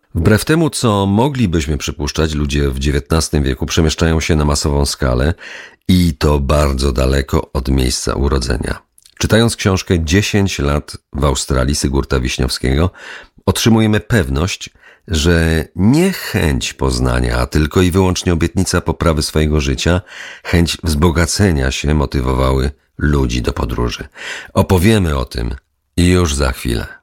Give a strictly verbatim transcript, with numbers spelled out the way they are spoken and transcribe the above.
Wbrew temu, co moglibyśmy przypuszczać, ludzie w dziewiętnastym wieku przemieszczają się na masową skalę i to bardzo daleko od miejsca urodzenia. Czytając książkę dziesięć lat w Australii Sigurta Wiśniowskiego, otrzymujemy pewność, że nie chęć poznania, a tylko i wyłącznie obietnica poprawy swojego życia, chęć wzbogacenia się motywowały ludzi do podróży. Opowiemy o tym już za chwilę.